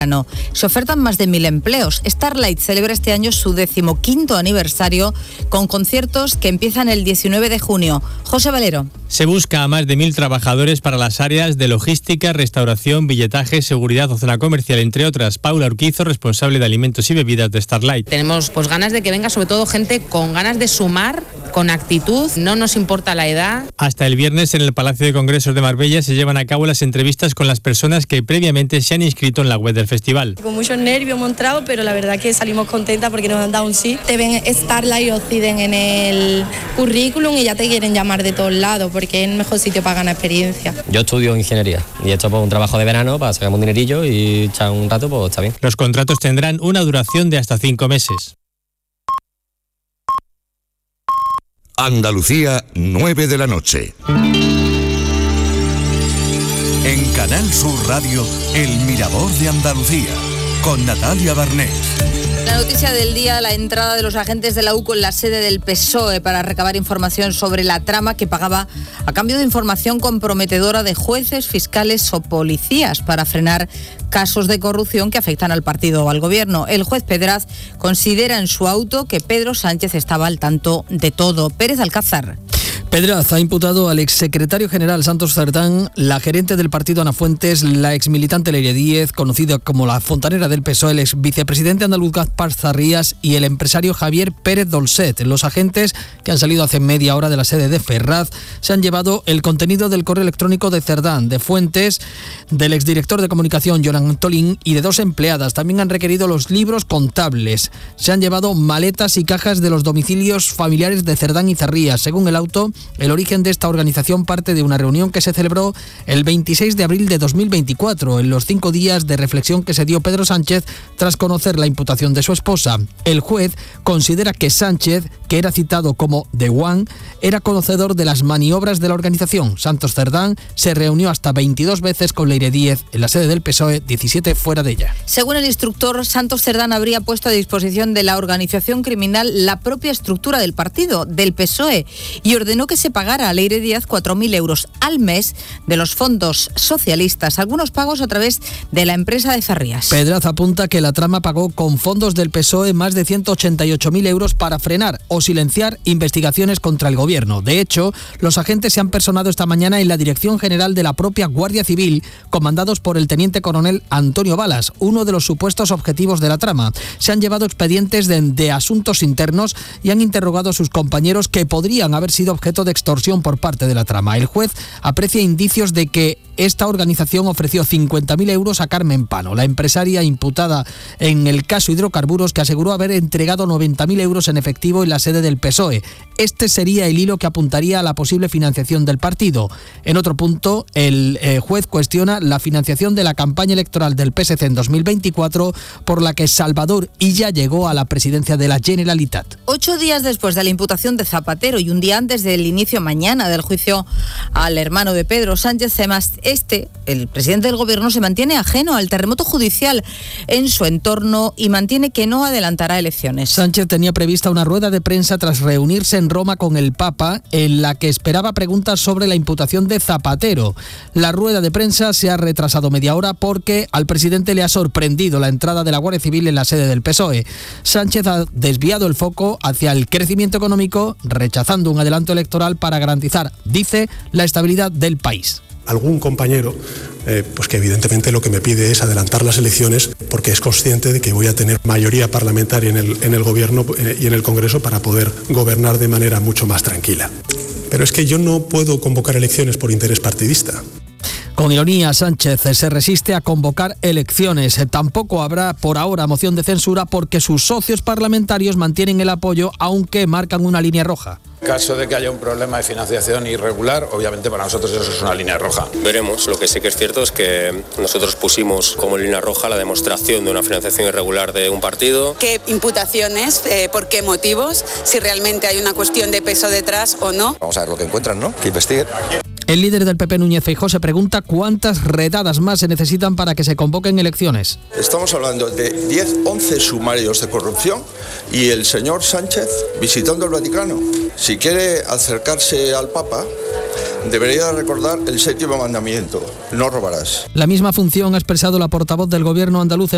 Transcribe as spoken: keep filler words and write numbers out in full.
No. Se ofertan más de mil empleos. Starlight celebra este año su decimoquinto aniversario con conciertos que empiezan el diecinueve de junio. José Valero. Se busca a más de mil trabajadores para las áreas de logística, restauración, billetaje, seguridad o zona comercial, entre otras. Paula Urquizo, responsable de alimentos y bebidas de Starlight. Tenemos pues ganas de que venga sobre todo gente con ganas de sumar, con actitud, no nos importa la edad. Hasta el viernes en el Palacio de Congresos de Marbella se llevan a cabo las entrevistas con las personas que previamente se han inscrito en la web del festival. Con mucho nervio montado, pero la verdad que salimos contentas porque nos han dado un sí. Te ven Starlight o Ociden en el currículum y ya te quieren llamar de todos lados porque es el mejor sitio para ganar experiencia. Yo estudio ingeniería y he hecho pues, un trabajo de verano para sacar un dinerillo y echar un rato, pues está bien. Los contratos tendrán una duración de hasta cinco meses. Andalucía, nueve de la noche. En Canal Sur Radio, El Mirador de Andalucía, con Natalia Barnés. La noticia del día, la entrada de los agentes de la U C O en la sede del P S O E para recabar información sobre la trama que pagaba a cambio de información comprometedora de jueces, fiscales o policías para frenar casos de corrupción que afectan al partido o al gobierno. El juez Pedraz considera en su auto que Pedro Sánchez estaba al tanto de todo. Pérez Alcázar. Pedraz ha imputado al exsecretario general Santos Cerdán, la gerente del partido Ana Fuentes, la exmilitante Leire Díez, conocida como la fontanera del P S O E, el ex vicepresidente andaluz Gaspar Zarrías y el empresario Javier Pérez Dolcet. Los agentes, que han salido hace media hora de la sede de Ferraz, se han llevado el contenido del correo electrónico de Cerdán, de Fuentes, del exdirector de comunicación Jonan Tolín y de dos empleadas. También han requerido los libros contables. Se han llevado maletas y cajas de los domicilios familiares de Cerdán y Zarrías. Según el auto, el origen de esta organización parte de una reunión que se celebró el veintiséis de abril de dos mil veinticuatro, en los cinco días de reflexión que se dio Pedro Sánchez tras conocer la imputación de su esposa. El juez considera que Sánchez, que era citado como The One, era conocedor de las maniobras de la organización. Santos Cerdán se reunió hasta veintidós veces con Leire Díez en la sede del P S O E, diecisiete fuera de ella. Según el instructor, Santos Cerdán habría puesto a disposición de la organización criminal la propia estructura del partido, del P S O E, y ordenó que se pagara a Leire Díaz cuatro mil euros al mes de los fondos socialistas, algunos pagos a través de la empresa de Zarrías. Pedraz apunta que la trama pagó con fondos del P S O E más de ciento ochenta y ocho mil euros para frenar o silenciar investigaciones contra el gobierno. De hecho, los agentes se han personado esta mañana en la Dirección General de la propia Guardia Civil, comandados por el teniente coronel Antonio Balas, uno de los supuestos objetivos de la trama. Se han llevado expedientes de, de asuntos internos y han interrogado a sus compañeros que podrían haber sido objeto de extorsión por parte de la trama. El juez aprecia indicios de que esta organización ofreció cincuenta mil euros a Carmen Pano, la empresaria imputada en el caso hidrocarburos, que aseguró haber entregado noventa mil euros en efectivo en la sede del P S O E. Este sería el hilo que apuntaría a la posible financiación del partido. En otro punto, el eh, juez cuestiona la financiación de la campaña electoral del P S C en dos mil veinticuatro, por la que Salvador Illa llegó a la presidencia de la Generalitat. Ocho días después de la imputación de Zapatero y un día antes del inicio mañana del juicio al hermano de Pedro Sánchez, este, el presidente del gobierno, se mantiene ajeno al terremoto judicial en su entorno y mantiene que no adelantará elecciones. Sánchez tenía prevista una rueda de prensa tras reunirse en Roma con el Papa, en la que esperaba preguntas sobre la imputación de Zapatero. La rueda de prensa se ha retrasado media hora porque al presidente le ha sorprendido la entrada de la Guardia Civil en la sede del P S O E. Sánchez ha desviado el foco hacia el crecimiento económico, rechazando un adelanto electoral para garantizar, dice, la estabilidad del país. Algún compañero, eh, pues que evidentemente lo que me pide es adelantar las elecciones porque es consciente de que voy a tener mayoría parlamentaria en el, en el gobierno eh, y en el Congreso para poder gobernar de manera mucho más tranquila. Pero es que yo no puedo convocar elecciones por interés partidista. Con ironía, Sánchez se resiste a convocar elecciones. Tampoco habrá por ahora moción de censura porque sus socios parlamentarios mantienen el apoyo, aunque marcan una línea roja. En caso de que haya un problema de financiación irregular, obviamente para nosotros eso es una línea roja. Veremos. Lo que sí que es cierto es que nosotros pusimos como línea roja la demostración de una financiación irregular de un partido. ¿Qué imputaciones? Eh, ¿Por qué motivos? Si realmente hay una cuestión de peso detrás o no. Vamos a ver lo que encuentran, ¿no? Que investiguen. El líder del P P, Núñez Feijóo, se pregunta cuántas redadas más se necesitan para que se convoquen elecciones. Estamos hablando de diez, once sumarios de corrupción y el señor Sánchez visitando el Vaticano. Si quiere acercarse al Papa, debería recordar el séptimo mandamiento: no robarás. La misma función ha expresado la portavoz del gobierno andaluz